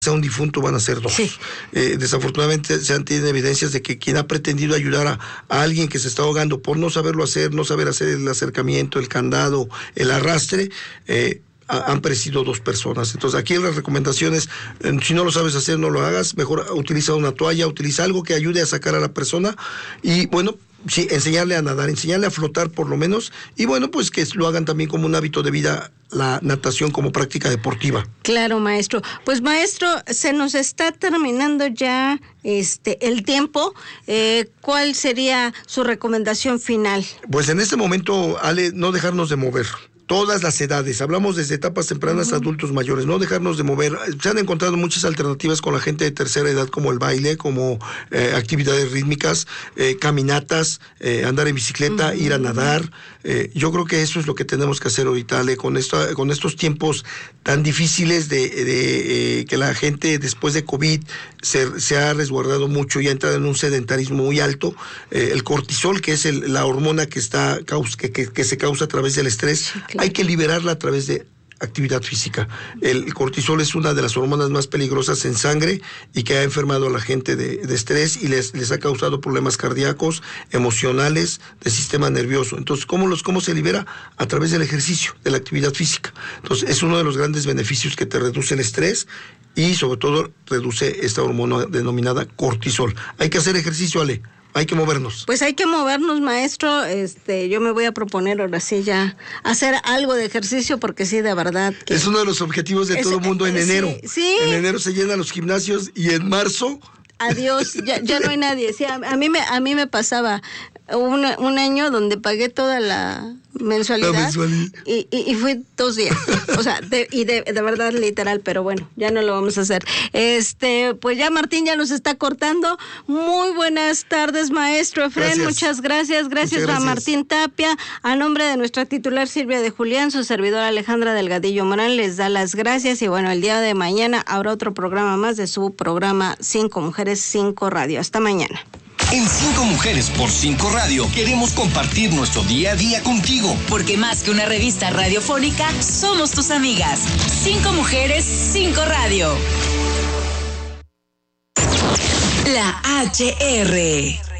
sea un difunto van a ser dos. Sí. Desafortunadamente tienen evidencias de que quien ha pretendido ayudar a alguien que se está ahogando por no saberlo hacer, no saber hacer el acercamiento, el candado, el arrastre, han perecido dos personas. Entonces aquí las recomendaciones, si no lo sabes hacer, no lo hagas, mejor utiliza una toalla, utiliza algo que ayude a sacar a la persona y bueno, sí, enseñarle a nadar, enseñarle a flotar por lo menos, y bueno, pues que lo hagan también como un hábito de vida, la natación como práctica deportiva. Claro, maestro. Pues maestro, se nos está terminando ya el tiempo. ¿Cuál sería su recomendación final? Pues en este momento, Ale, no dejarnos de mover. Todas las edades, hablamos desde etapas tempranas a adultos mayores, no dejarnos de mover. Se han encontrado muchas alternativas con la gente de tercera edad, como el baile, como actividades rítmicas, caminatas, andar en bicicleta, ir a nadar. Yo creo que eso es lo que tenemos que hacer ahorita, Ale, con estos tiempos tan difíciles de que la gente después de COVID se ha resguardado mucho y ha entrado en un sedentarismo muy alto. El cortisol, que es la hormona que se causa a través del estrés, sí, claro. Hay que liberarla a través de actividad física. El cortisol es una de las hormonas más peligrosas en sangre y que ha enfermado a la gente de estrés y les ha causado problemas cardíacos, emocionales, del sistema nervioso. Entonces, ¿cómo se libera? A través del ejercicio, de la actividad física. Entonces, es uno de los grandes beneficios que te reduce el estrés y, sobre todo, reduce esta hormona denominada cortisol. Hay que hacer ejercicio, Ale. Hay que movernos. Pues hay que movernos, maestro. Yo me voy a proponer ahora sí ya hacer algo de ejercicio porque sí, de verdad. Que es uno de los objetivos de todo el mundo en enero. Sí. En enero se llenan los gimnasios y en marzo... Adiós, ya no hay nadie. Sí, a mí me pasaba un año donde pagué toda la mensualidad. Y fui 2 días. O sea, de verdad literal, pero bueno, ya no lo vamos a hacer. Pues ya Martín ya nos está cortando. Muy buenas tardes, maestro Efrén. Muchas gracias. Gracias a Martín Tapia. A nombre de nuestra titular Silvia de Julián, su servidora Alejandra Delgadillo Morán les da las gracias. Y bueno, el día de mañana habrá otro programa más de su programa 5 Mujeres, 5 Radio. Hasta mañana. En 5 Mujeres por 5 Radio queremos compartir nuestro día a día contigo. Porque más que una revista radiofónica, somos tus amigas. 5 Mujeres, 5 Radio. La HR.